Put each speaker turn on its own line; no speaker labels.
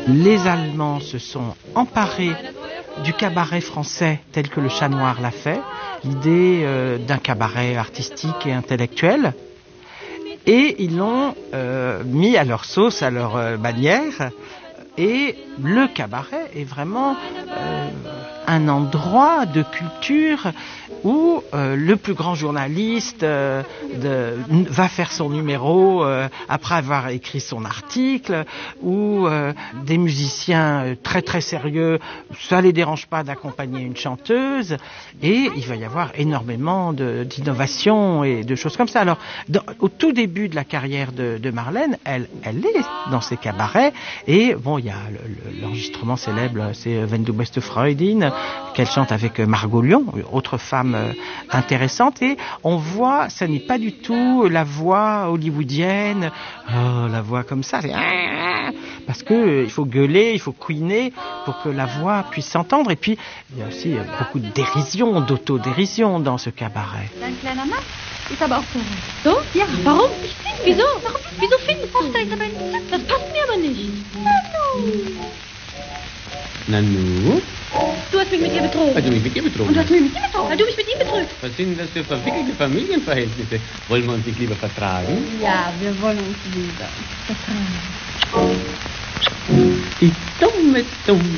les Allemands se sont emparés du cabaret français tel que le Chat Noir l'a fait, l'idée d'un cabaret artistique et intellectuel, et ils l'ont mis à leur sauce, à leur manière, et le cabaret est vraiment un endroit de culture où le plus grand journaliste va faire son numéro après avoir écrit son article, où des musiciens très très sérieux, ça les dérange pas d'accompagner une chanteuse, et il va y avoir énormément d'innovations et de choses comme ça. Alors, au tout début de la carrière de Marlène, elle est dans ces cabarets, et bon, il y a l'enregistrement célèbre, c'est Wenn du beste Freundin, qu'elle chante avec Margot Lyon, autre femme intéressante, et on voit, ça n'est pas du tout la voix hollywoodienne, la voix comme ça, c'est parce que il faut gueuler, il faut couiner pour que la voix puisse s'entendre, et puis il y a aussi beaucoup de dérision, d'autodérision dans ce cabaret.
Ist aber auch so. So? Ja, warum? Wieso? Wieso findest du das? Das passt mir aber nicht.
Nanu?
Du hast mich mit ihr betrogen.
Weil du mich mit ihr betrogen
Und du hast mich mit ihm betrogen, weil du mich mit ihm betrügst.
Was sind das für verwickelte Familienverhältnisse? Wollen wir uns nicht lieber vertragen?
Ja, wir wollen uns lieber vertragen.
Die dumme